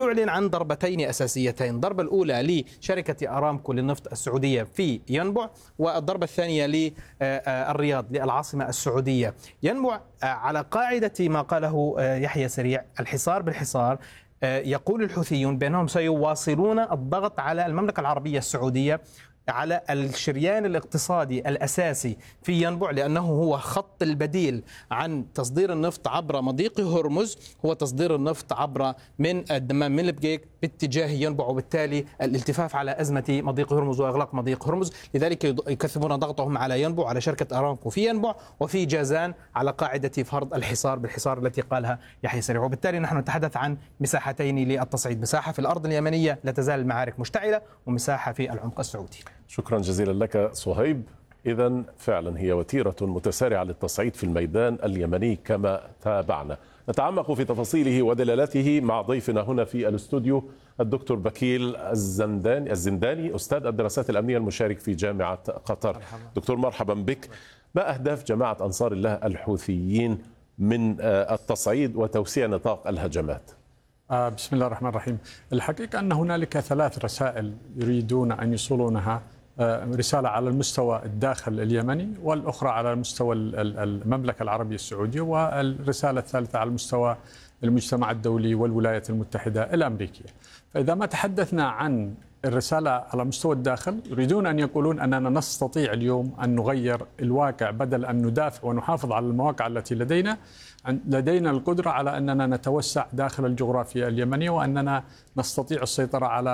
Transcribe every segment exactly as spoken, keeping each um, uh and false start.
يعلن عن ضربتين أساسيتين، الضربة الأولى لشركة أرامكو للنفط السعودية في ينبع، والضربة الثانية للرياض للعاصمة السعودية. ينبع على قاعدة ما قاله يحيى سريع، الحصار بالحصار. يقول الحوثيون بأنهم سيواصلون الضغط على المملكة العربية السعودية، على الشريان الاقتصادي الأساسي في ينبع، لأنه هو خط البديل عن تصدير النفط عبر مضيق هرمز، هو تصدير النفط عبر من الدمام من البقيق باتجاه ينبع، وبالتالي الالتفاف على أزمة مضيق هرمز وإغلاق مضيق هرمز. لذلك يكثفون ضغطهم على ينبع، على شركة أرامكو في ينبع وفي جازان، على قاعدة فرض الحصار بالحصار التي قالها يحيى سريع. وبالتالي نحن نتحدث عن مساحتين للتصعيد، مساحة في الأرض اليمنية لا تزال المعارك مشتعلة، ومساحة في العمق السعودي. شكرا جزيلا لك صهيب. إذن فعلا هي وتيرة متسارعة للتصعيد في الميدان اليمني كما تابعنا. نتعمق في تفاصيله ودلالته مع ضيفنا هنا في الاستوديو الدكتور بكيل الزنداني الزنداني أستاذ الدراسات الأمنية المشارك في جامعة قطر. مرحبا. دكتور مرحبا بك. ما أهداف جماعة أنصار الله الحوثيين من التصعيد وتوسيع نطاق الهجمات؟ بسم الله الرحمن الرحيم. الحقيقة أن هنالك ثلاث رسائل يريدون أن يوصلونها، رسالة على المستوى الداخل اليمني، والأخرى على مستوى المملكة العربية السعودية، والرسالة الثالثة على مستوى المجتمع الدولي والولايات المتحدة الأمريكية. فإذا ما تحدثنا عن الرسالة على مستوى الداخل، يريدون أن يقولون أننا نستطيع اليوم أن نغير الواقع، بدل أن ندافع ونحافظ على المواقع التي لدينا. لدينا القدرة على أننا نتوسع داخل الجغرافيا اليمنية، وأننا نستطيع السيطرة على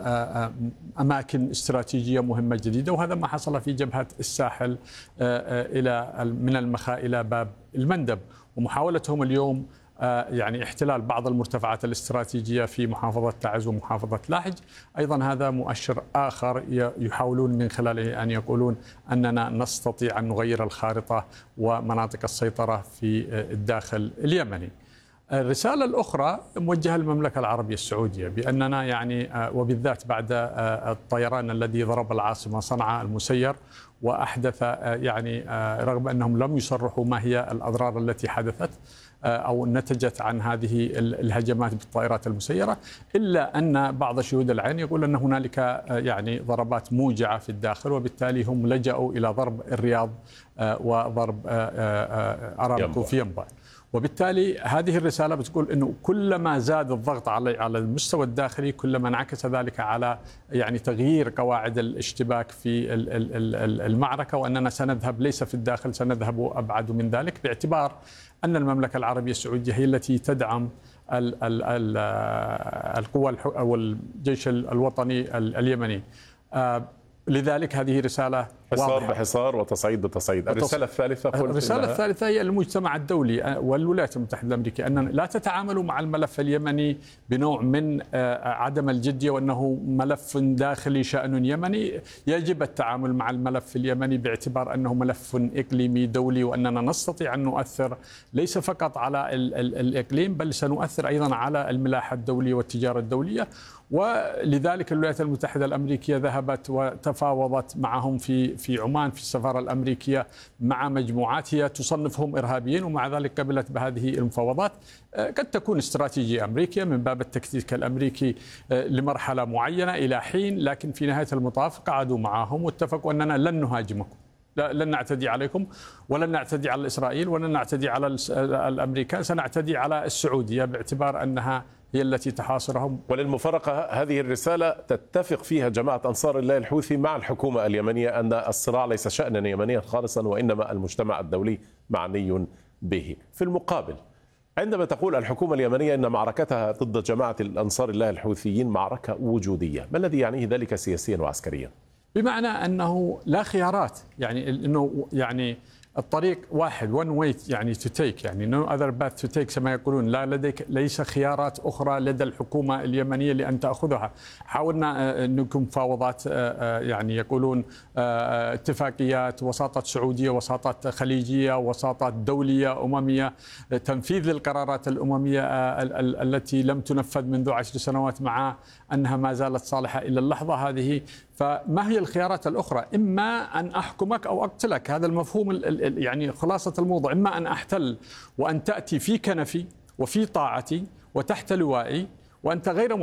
أماكن استراتيجية مهمة جديدة. وهذا ما حصل في جبهة الساحل إلى من المخا إلى باب المندب، ومحاولتهم اليوم يعني احتلال بعض المرتفعات الاستراتيجية في محافظة تعز ومحافظة لاحج. أيضا هذا مؤشر آخر يحاولون من خلاله أن يقولون أننا نستطيع أن نغير الخارطة ومناطق السيطرة في الداخل اليمني. الرسالة الأخرى موجهة للمملكة العربية السعودية، بأننا يعني وبالذات بعد الطيران الذي ضرب العاصمة صنعاء المسير وأحدث يعني رغم أنهم لم يصرحوا ما هي الأضرار التي حدثت أو نتجت عن هذه الهجمات بالطائرات المسيرة، إلا أن بعض شهود العين يقول أن هنالك يعني ضربات موجعة في الداخل، وبالتالي هم لجأوا إلى ضرب الرياض وضرب أرامكو في ينبع. وبالتالي هذه الرسالة بتقول أنه كلما زاد الضغط على على المستوى الداخلي، كلما انعكس ذلك على يعني تغيير قواعد الاشتباك في المعركة، وأننا سنذهب ليس في الداخل، سنذهب أبعد من ذلك، باعتبار أن المملكة العربية السعودية هي التي تدعم ال ال ال القوى أو الجيش الوطني اليمني. لذلك هذه رسالة حصار بحصار وتصعيد بتصعيد. الرسالة الثالثة الرسالة الثالثة هي المجتمع الدولي والولايات المتحدة الأمريكية أن لا تتعاملوا مع الملف اليمني بنوع من عدم الجدية، وأنه ملف داخلي شأن يمني. يجب التعامل مع الملف اليمني باعتبار أنه ملف إقليمي دولي، وأننا نستطيع أن نؤثر ليس فقط على ال ال الإقليم، بل سنؤثر أيضا على الملاحة الدولية والتجارة الدولية. ولذلك الولايات المتحدة الأمريكية ذهبت وتفاوضت معهم في في عمان في السفارة الأمريكية مع مجموعات هي تصنفهم إرهابيين، ومع ذلك قبلت بهذه المفاوضات. قد تكون استراتيجية أمريكية من باب التكتيك الأمريكي لمرحلة معينة إلى حين، لكن في نهاية المطاف قعدوا معهم واتفقوا أننا لن نهاجمكم، لن نعتدي عليكم، ولن نعتدي على إسرائيل، ولن نعتدي على الأمريكان، سنعتدي على السعودية باعتبار أنها هي التي تحاصرهم. وللمفارقة هذه الرسالة تتفق فيها جماعة أنصار الله الحوثي مع الحكومة اليمنية أن الصراع ليس شأنا يمنيا خالصا، وإنما المجتمع الدولي معني به. في المقابل، عندما تقول الحكومة اليمنية أن معركتها ضد جماعة الأنصار الله الحوثيين معركة وجودية، ما الذي يعنيه ذلك سياسيا وعسكريا؟ بمعنى أنه لا خيارات، يعني أنه يعني الطريق واحد one way يعني to take، يعني no other path to take كما يقولون، لا لديك ليس خيارات أخرى لدى الحكومة اليمنية لأن تأخذها. حاولنا أنكم مفاوضات يعني يقولون اتفاقيات، وساطات سعودية، وساطات خليجية، وساطات دولية أممية، تنفيذ للقرارات الأممية التي لم تنفذ منذ عشر سنوات مع أنها ما زالت صالحة إلى اللحظة هذه. فما هي الخيارات الأخرى؟ إما أن أحكمك أو أقتلك، هذا المفهوم يعني خلاصة الموضوع. إما أن أحتل وأن تأتي في كنفي وفي طاعتي وتحت لوائي وأنت غير